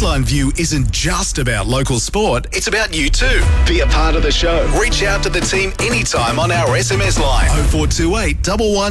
Sideline View isn't just about local sport, it's about you too. Be a part of the show. Reach out to the team anytime on our SMS line 0428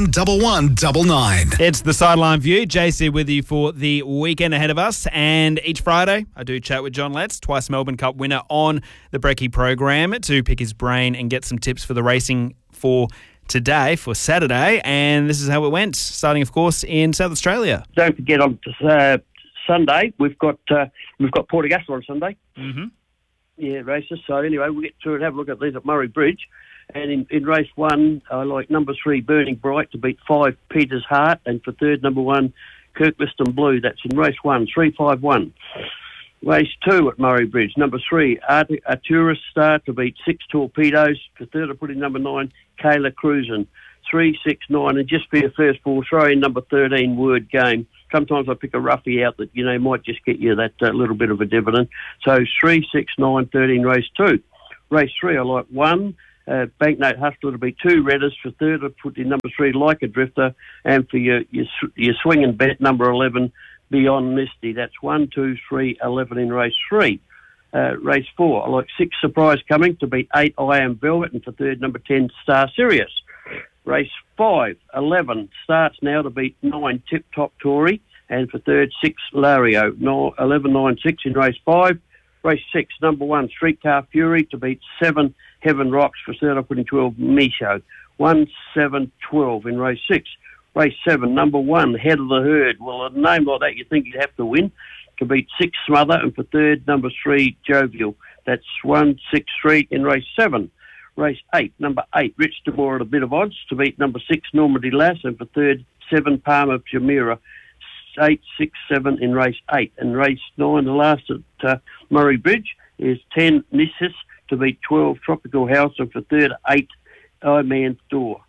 111199. It's the Sideline View. JC with you for the weekend ahead of us. And each Friday, I do chat with John Letts, twice Melbourne Cup winner, on the Brekkie program to pick his brain and get some tips for the racing for today, for Saturday. And this is how it went, starting, of course, in South Australia. Don't forget on Sunday, we've got Port Augusta on Sunday. Mm-hmm. Yeah, races. So anyway, we'll get through and have a look at these at Murray Bridge. And in race 1, I like number 3, Burning Bright, to beat 5, Peter's Heart. And for third, number 1, Kirkliston Blue. That's in race 1, 3-5-1. Race 2 at Murray Bridge, number 3, Arturus Star, to beat 6, Torpedoes. For third, I put in number 9, Kayla Cruisin. 3, 6, 9. And just for your first ball, throw in number 13, Word Game. Sometimes I pick a roughie out that, might just get you that little bit of a dividend. So 3, 6, 9, 13, race 2. Race 3, I like 1, Banknote Hustler, to beat 2, Redders. For third, I put in number 3, Like a Drifter. And for your swing and bet, number 11, Beyond Misty. That's 1, 2, 3, 11 in race 3. Race 4, I like 6, Surprise Coming, to beat 8, I Am Velvet. And for third, number 10, Star Sirius. Race 5, 11, starts now, to beat 9, Tip Top Tory. And for third, 6, Lario. 11, 9, 6 in race 5. Race 6, number 1, Streetcar Fury, to beat 7, Heaven Rocks. For third, I put in 12, Micho. 1, 7, 12 in race 6. Race 7, number 1, Head of the Herd. Well, a name like that, you'd think you'd have to win. To beat 6, Smother. And for third, number 3, Jovial. That's 1, 6, 3 in race 7. Race 8, number 8, Rich DeMore at a bit of odds, to beat number 6, Normandy Lass. And for third, 7, Palmer Jamira. 8, 6, 7 in race 8. And race 9, the last at Murray Bridge, is 10, Nissus, to beat 12, Tropical House. And for third, 8, I Man's Door.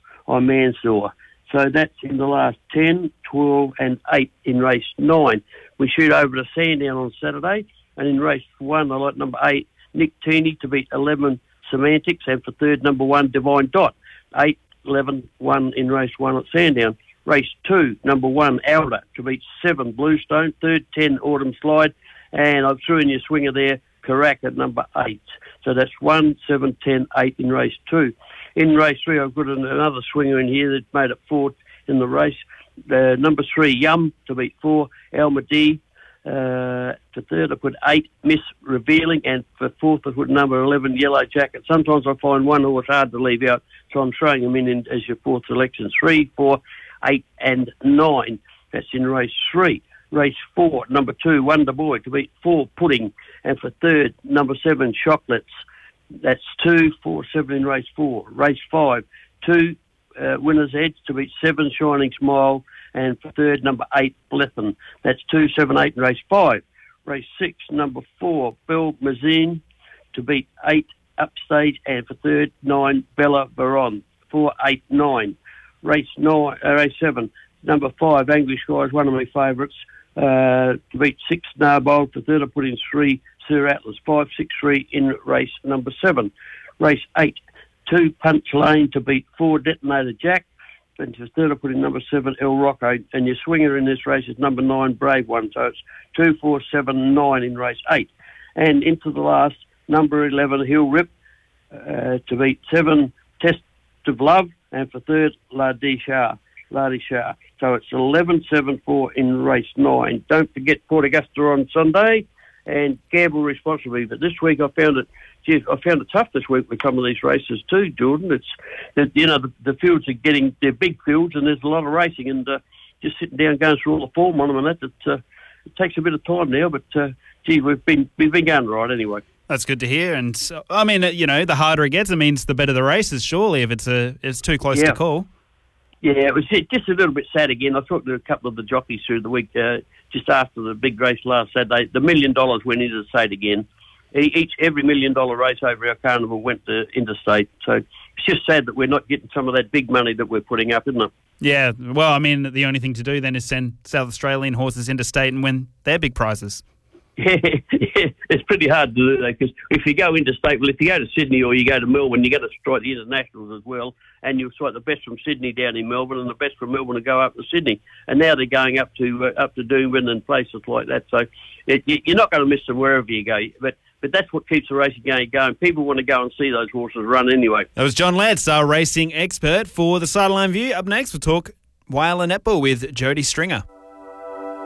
So that's in the last 10, 12 and 8 in race 9. We shoot over to Sandown on Saturday. And in race 1, I like number 8, Nick Teeney, to beat 11, Semantics. And for third, number 1, Divine Dot. 8, 11, 1 in race 1 at Sandown. Race 2, number 1, Elder, to beat 7, Bluestone. Third, 10, Autumn Slide. And I threw in your swinger there, Karak, at number 8. So that's 1, 7, 10, 8 in race 2. In race 3, I've got another swinger in here that made it 4th in the race. Number 3, Yum, to beat 4, Alma D. For third, I put 8, Miss Revealing. And for fourth, I put number 11, Yellow Jacket. Sometimes I find one horse hard to leave out, so I'm throwing them in as your fourth selection. 3, 4, 8 and 9. That's in race 3. Race 4, number 2, Wonder Boy, to beat 4, Pudding. And for third, number 7, Chocolates. That's 2, 4, 7 in race 4. Race 5, 2, Winner's Edge, to beat 7, Shining Smile. And for third, number 8, Blethyn. That's 2, 7, 8 in race 5. Race 6, number 4, Belle Mazine, to beat 8, Upstage. And for third, 9, Bella Baron. 4, 8, 9. Race 7, number 5, Angry Skies, one of my favourites, to beat 6, Narbold. For third, I put in 3, Sir Atlas. 5, 6, 3 in race number 7. Race 8, 2, Punch Lane, to beat 4, Detonator Jack. And for third, I put in number 7, El Rocco. And your swinger in this race is number 9, Brave One. So it's 2, 4, 7, 9 in race 8. And into the last, number 11, Hill Rip, to beat 7, Test of Love. And for third, Ladi Shah. So it's 11, 7, 4 in race 9. Don't forget Port Augusta on Sunday, and gamble responsibly. But this week I found it tough this week with some of these races too, Jordan. It's that the fields are they're big fields, and there's a lot of racing, and just sitting down going through all the form on them, and it takes a bit of time now. But we've been going right anyway. That's good to hear. And I mean, the harder it gets, it means the better the race is. Surely, if it's too close to call. Yeah, it was just a little bit sad again. I talked to a couple of the jockeys through the week, just after the big race last Saturday. The $1 million went interstate again. Every $1 million race over our carnival went to interstate. So it's just sad that we're not getting some of that big money that we're putting up, isn't it? Yeah, well, I mean, the only thing to do then is send South Australian horses interstate and win their big prizes. Yeah, it's pretty hard to do that because if you go interstate, well, if you go to Sydney or you go to Melbourne, you got to strike the internationals as well, and you'll strike the best from Sydney down in Melbourne and the best from Melbourne to go up to Sydney. And now they're going up to Doomben and places like that. So you're not going to miss them wherever you go. But that's what keeps the racing game going. People want to go and see those horses run anyway. That was John Letts, our racing expert for the Sideline View. Up next, we'll talk Whyalla Netball with Jody Stringer.